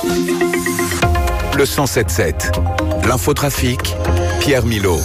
Le 107.7, l'infotrafic, Pierre Milot.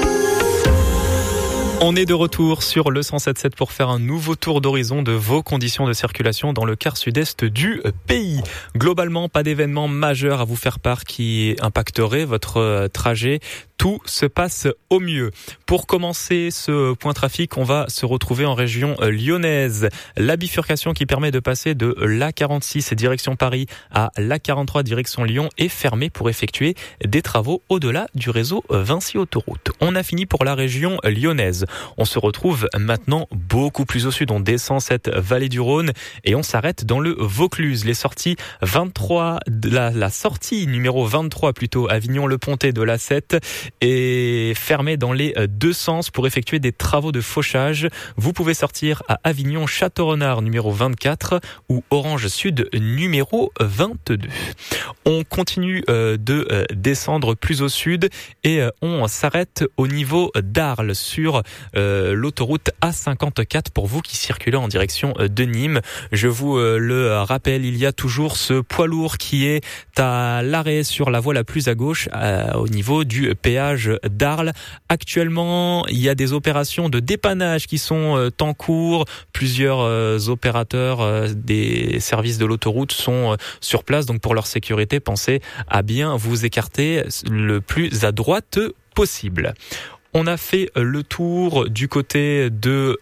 On est de retour sur le 107.7 pour faire un nouveau tour d'horizon de vos conditions de circulation dans le quart sud-est du pays. Globalement, pas d'événement majeur à vous faire part qui impacterait votre trajet. Tout se passe au mieux. Pour commencer ce point trafic, on va se retrouver en région lyonnaise. La bifurcation qui permet de passer de l'A46 direction Paris à l'A43 direction Lyon est fermée pour effectuer des travaux au-delà du réseau Vinci Autoroute. On a fini pour la région lyonnaise. On se retrouve maintenant beaucoup plus au sud. On descend cette vallée du Rhône et on s'arrête dans le Vaucluse. Les sorties 23, la sortie numéro 23 plutôt, Avignon-le-Pontet de l'A7 est fermée dans les deux sens pour effectuer des travaux de fauchage. Vous pouvez sortir à Avignon-Château-Renard numéro 24 ou Orange Sud numéro 22. On continue de descendre plus au sud et on s'arrête au niveau d'Arles sur l'autoroute A54 pour vous qui circulez en direction de Nîmes. Je vous le rappelle, il y a toujours ce poids lourd qui est à l'arrêt sur la voie la plus à gauche au niveau du péage d'Arles. Actuellement, il y a des opérations de dépannage qui sont en cours. Plusieurs opérateurs des services de l'autoroute sont sur place. Donc pour leur sécurité, pensez à bien vous écarter le plus à droite possible. On a fait le tour du côté de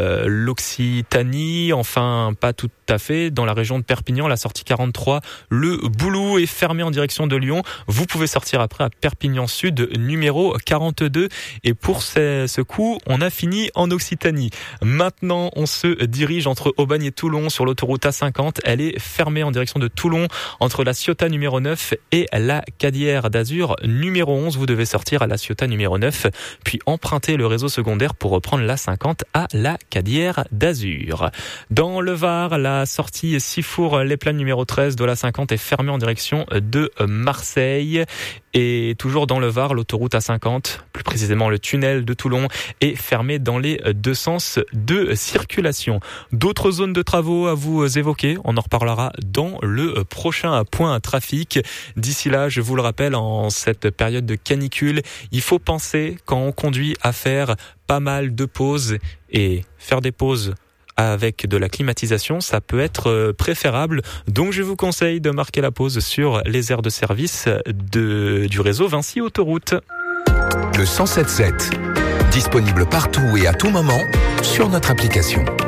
l'Occitanie, enfin pas tout à fait, dans la région de Perpignan, la sortie 43, le Boulou est fermé en direction de Lyon. Vous pouvez sortir après à Perpignan Sud, numéro 42. Et pour ce coup, on a fini en Occitanie. Maintenant, on se dirige entre Aubagne et Toulon sur l'autoroute A50. Elle est fermée en direction de Toulon, entre la Ciotat numéro 9 et la Cadière d'Azur numéro 11. Vous devez sortir à la Ciotat numéro 9. Puis emprunter le réseau secondaire pour reprendre la 50 à la Cadière d'Azur. Dans le Var, la sortie Sifour-les-Planes numéro 13 de la 50 est fermée en direction de Marseille. Et toujours dans le Var, l'autoroute A50, plus précisément le tunnel de Toulon, est fermé dans les deux sens de circulation. D'autres zones de travaux à vous évoquer, on en reparlera dans le prochain point trafic. D'ici là, je vous le rappelle, en cette période de canicule, il faut penser quand on conduit à faire pas mal de pauses, et faire des pauses avec de la climatisation, ça peut être préférable. Donc je vous conseille de marquer la pause sur les aires de service du réseau Vinci Autoroute. Le 107.7, disponible partout et à tout moment sur notre application.